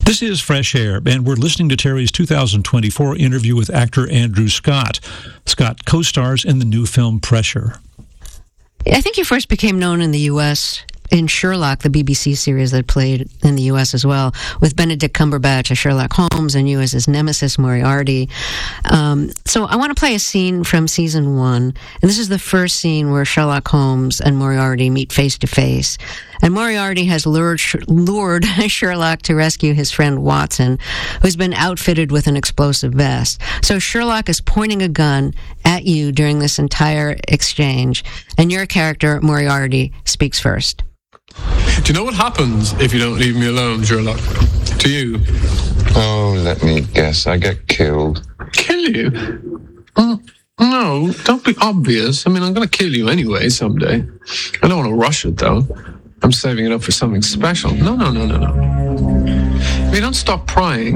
This is Fresh Air, and we're listening to Terry's 2024 interview with actor Andrew Scott. Scott co-stars in the new film Pressure. I think you first became known in the U.S. in Sherlock, the BBC series that played in the U.S. as well, with Benedict Cumberbatch as Sherlock Holmes and you as his nemesis, Moriarty. So I want to play a scene from season 1, and this is the first scene where Sherlock Holmes and Moriarty meet face to face. And Moriarty has lured Sherlock to rescue his friend Watson, who's been outfitted with an explosive vest. So Sherlock is pointing a gun at you during this entire exchange, and your character, Moriarty, speaks first. Do you know what happens if you don't leave me alone, Sherlock? To you? Oh, let me guess. I get killed. Kill you? No, don't be obvious. I mean, I'm going to kill you anyway someday. I don't want to rush it, though. I'm saving it up for something special. No. If you don't stop prying,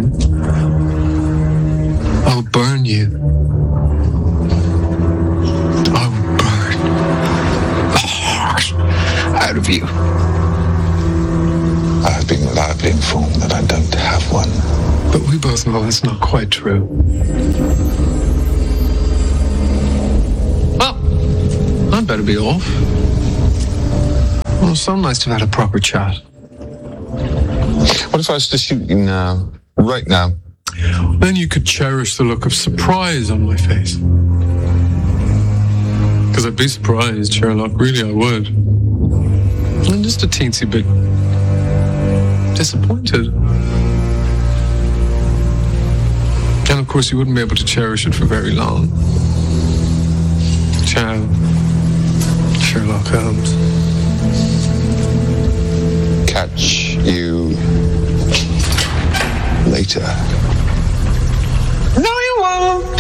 I'll burn you. I will burn the heart out of you. I have been reliably informed that I don't have one. But we both know that's not quite true. Well, I'd better be off. Well, it's so nice to have had a proper chat. What if I was to shoot you now? Right now? Then you could cherish the look of surprise on my face. Because I'd be surprised, Sherlock. Really, I would. And just a teensy bit disappointed. And of course, you wouldn't be able to cherish it for very long. Ciao, Sherlock Holmes. Catch you later. No, you won't.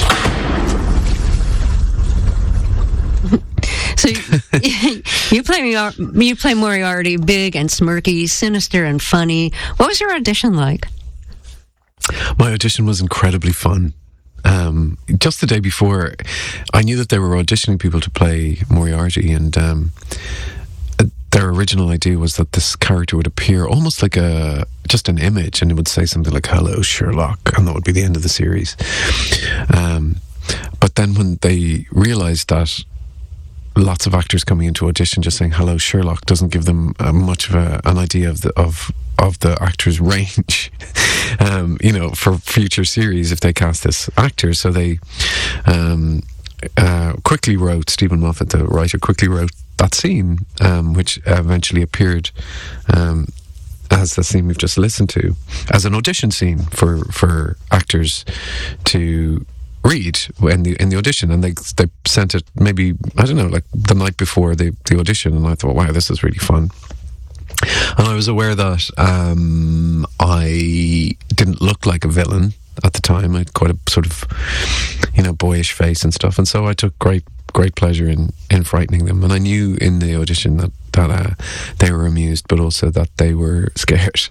So you play Moriarty, big and smirky, sinister and funny. What was your audition like? My audition was incredibly fun. Just the day before, I knew that they were auditioning people to play Moriarty, and their original idea was that this character would appear almost like just an image, and it would say something like "Hello, Sherlock," and that would be the end of the series. But then when they realised that lots of actors coming into audition just saying "Hello, Sherlock" doesn't give them much of an idea of the actor's range, for future series if they cast this actor. So they quickly wrote, Stephen Moffat, the writer, quickly wrote that scene, which eventually appeared as the scene we've just listened to, as an audition scene for actors to read in the audition. And they sent it maybe, I don't know, like the night before the audition, and I thought, wow, this is really fun. And I was aware that I didn't look like a villain at the time. I had quite a sort of, boyish face and stuff, and so I took great pleasure in frightening them. And I knew in the audition that they were amused, but also that they were scared.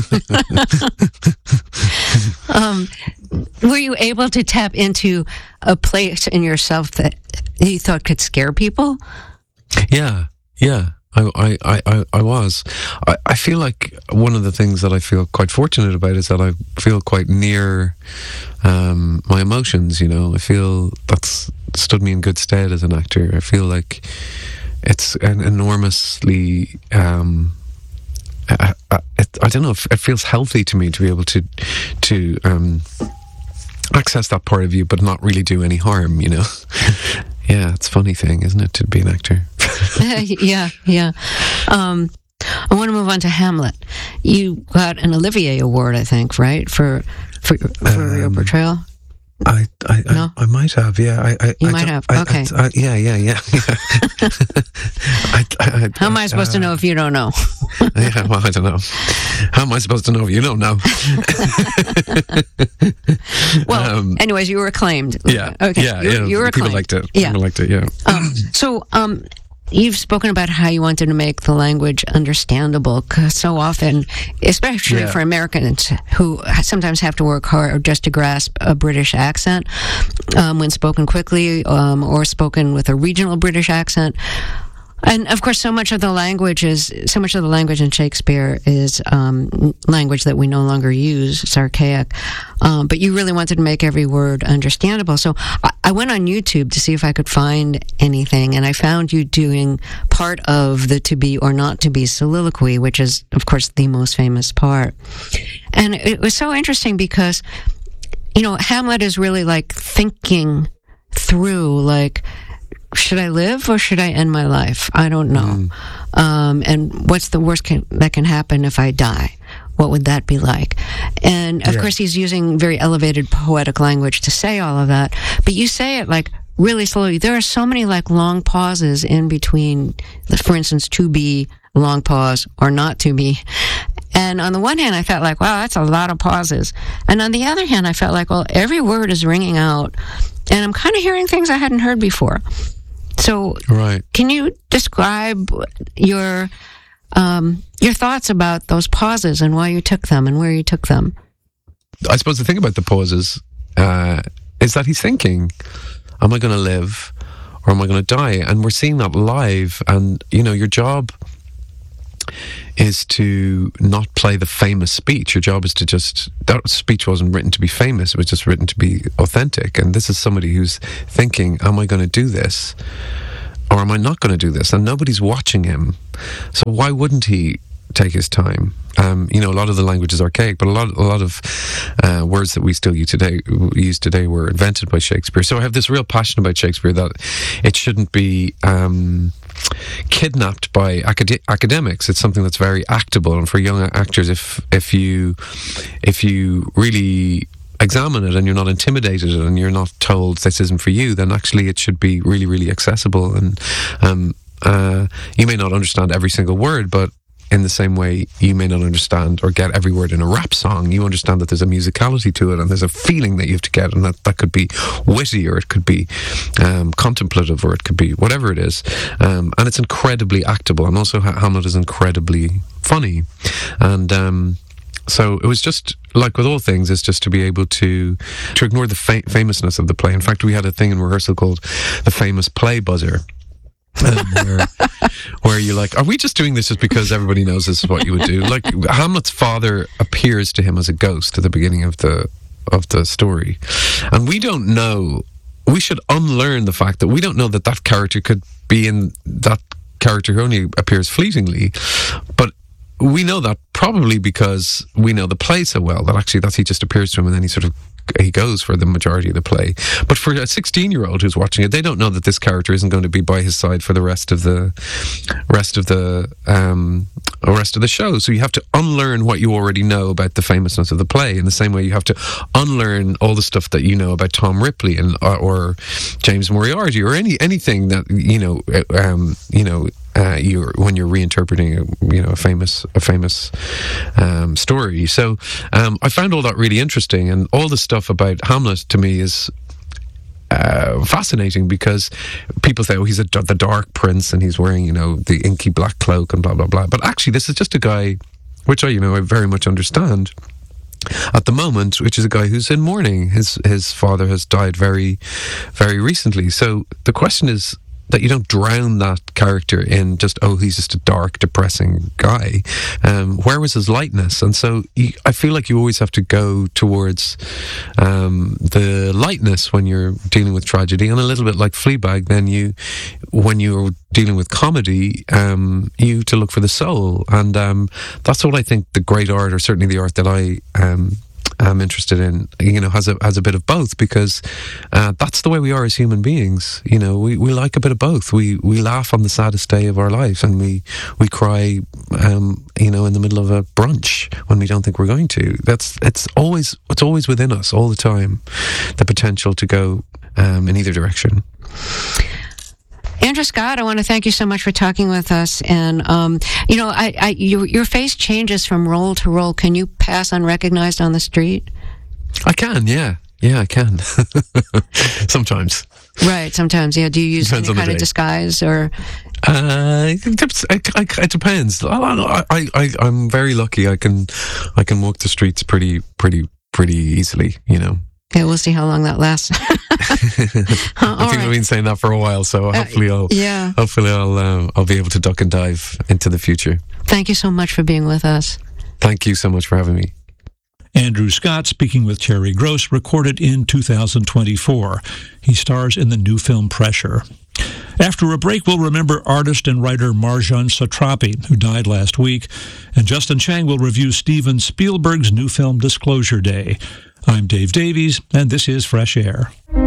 Were you able to tap into a place in yourself that you thought could scare people? Yeah. I was. I feel like one of the things that I feel quite fortunate about is that I feel quite near my emotions, I feel that's stood me in good stead as an actor. I feel like it's an enormously... I don't know, it feels healthy to me to be able to access that part of you but not really do any harm, Yeah, it's a funny thing, isn't it, to be an actor? Yeah. I want to move on to Hamlet. You got an Olivier Award, I think, right, for your portrayal? No? I might have, yeah. You might have, okay. Yeah. How am I supposed to know if you don't know? Yeah, well, I don't know. How am I supposed to know if you don't know? Well, anyways, you were acclaimed. Yeah. Okay. Yeah. You were acclaimed. People liked it. Yeah. People liked it, yeah. So, you've spoken about how you wanted to make the language understandable, 'cause so often, especially for Americans who sometimes have to work hard just to grasp a British accent, when spoken quickly or spoken with a regional British accent. And of course, so much of the language in Shakespeare is language that we no longer use. It's archaic. But you really wanted to make every word understandable. So I went on YouTube to see if I could find anything, and I found you doing part of the to be or not to be soliloquy, which is, of course, the most famous part. And it was so interesting because, Hamlet is really like thinking through, like, should I live or should I end my life? I don't know. And what's the worst that can happen if I die? What would that be like? And of course, he's using very elevated poetic language to say all of that. But you say it like really slowly. There are so many like long pauses in between, for instance, to be, long pause, or not to be. And on the one hand, I felt like, wow, that's a lot of pauses. And on the other hand, I felt like, well, every word is ringing out. And I'm kind of hearing things I hadn't heard before. So, Can you describe your thoughts about those pauses and why you took them and where you took them? I suppose the thing about the pauses is that he's thinking, am I going to live or am I going to die? And we're seeing that live. And, your job is to not play the famous speech. Your job is to that speech wasn't written to be famous, it was just written to be authentic. And this is somebody who's thinking, am I going to do this or am I not going to do this? And nobody's watching him. So why wouldn't he take his time? A lot of the language is archaic, but a lot of words that we still use today were invented by Shakespeare. So I have this real passion about Shakespeare that it shouldn't be kidnapped by academics. It's something that's very actable, and for young actors, if you really examine it and you're not intimidated and you're not told this isn't for you, then actually it should be really, really accessible. And you may not understand every single word, but in the same way you may not understand or get every word in a rap song, you understand that there's a musicality to it and there's a feeling that you have to get, and that could be witty or it could be contemplative or it could be whatever it is. And it's incredibly actable, and also Hamlet is incredibly funny. And so it was just, like with all things, is just to be able to ignore the famousness of the play. In fact, we had a thing in rehearsal called the famous play buzzer. Where you're like, are we just doing this just because everybody knows this is what you would do? Like, Hamlet's father appears to him as a ghost at the beginning of the story, and we don't know. We should unlearn the fact that we don't know that character could be in that character who only appears fleetingly, but we know that probably because we know the play so well that actually he just appears to him and then he goes for the majority of the play. But for a 16-year-old who's watching it, they don't know that this character isn't going to be by his side for the rest of the show. So you have to unlearn what you already know about the famousness of the play, in the same way you have to unlearn all the stuff that you know about Tom Ripley and or James Moriarty or anything that when you're reinterpreting a famous story. So I found all that really interesting, and all the stuff about Hamlet to me is fascinating, because people say, oh, he's the Dark Prince and he's wearing the inky black cloak and blah blah blah, but actually this is just a guy, which I very much understand at the moment, which is a guy who's in mourning. His father has died very, very recently. So the question is that you don't drown that character in just, oh, he's just a dark, depressing guy. Where was his lightness? And so I feel like you always have to go towards the lightness when you're dealing with tragedy, and a little bit like Fleabag, then when you're dealing with comedy, you to look for the soul. And that's what I think the great art, or certainly the art that I I'm interested in, has a bit of both, because that's the way we are as human beings. We like a bit of both. We laugh on the saddest day of our life, and we cry, in the middle of a brunch when we don't think we're going to. It's always within us all the time, the potential to go in either direction. Andrew Scott, I want to thank you so much for talking with us. And, your face changes from role to role. Can you pass unrecognized on the street? I can, yeah. Yeah, I can. Sometimes. Right, sometimes, yeah. Do you use any kind of disguise, or...? It depends. I'm very lucky. I can walk the streets pretty easily, Okay, we'll see how long that lasts. I think I've been saying that for a while, so hopefully I'll be able to duck and dive into the future. Thank you so much for being with us. Thank you so much for having me. Andrew Scott speaking with Terry Gross, recorded in 2024. He stars in the new film Pressure. After a break, we'll remember artist and writer Marjane Satrapi, who died last week, and Justin Chang will review Steven Spielberg's new film Disclosure Day. I'm Dave Davies, and this is Fresh Air.